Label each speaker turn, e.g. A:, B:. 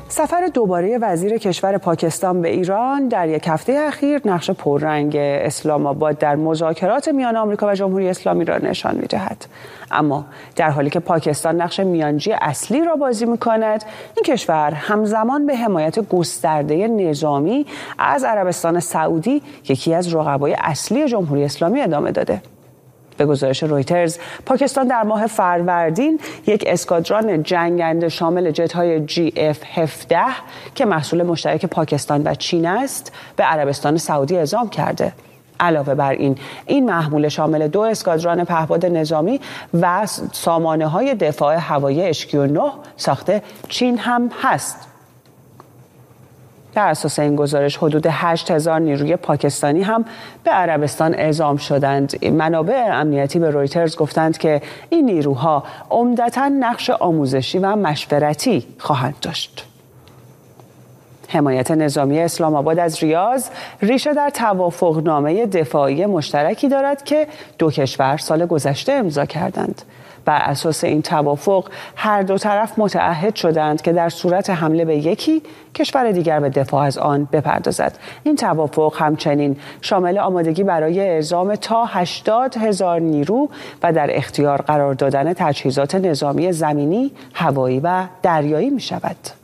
A: سفر دوباره وزیر کشور پاکستان به ایران در یک هفته اخیر نقش پررنگ اسلام آباد در مذاکرات میان آمریکا و جمهوری اسلامی را نشان می‌دهد. اما در حالی که پاکستان نقش میانجی اصلی را بازی می‌کند، این کشور همزمان به حمایت گسترده نظامی از عربستان سعودی، یکی از رقبای اصلی جمهوری اسلامی، ادامه داده. به گزارش رویترز، پاکستان در ماه فروردین یک اسکادران جنگنده شامل جت‌های GF-17 که محصول مشترک پاکستان و چین است، به عربستان سعودی اعزام کرده. علاوه بر این محمول شامل 2 اسکادران پهپاد نظامی و سامانه‌های دفاع هوایی HQ-9 ساخت چین هم هست. در اساس این گزارش حدود 8000 نیروی پاکستانی هم به عربستان اعزام شدند. منابع امنیتی به رویترز گفتند که این نیروها عمدتاً نقش آموزشی و مشورتی خواهند داشت. حمایت نظامی اسلام آباد از ریاض ریشه در توافقنامه دفاعی مشترکی دارد که دو کشور سال گذشته امضا کردند. بر اساس این توافق هر دو طرف متعهد شدند که در صورت حمله به یکی، کشور دیگر به دفاع از آن بپردازد. این توافق همچنین شامل آمادگی برای اعزام تا 80,000 نیرو و در اختیار قرار دادن تجهیزات نظامی زمینی، هوایی و دریایی می شود.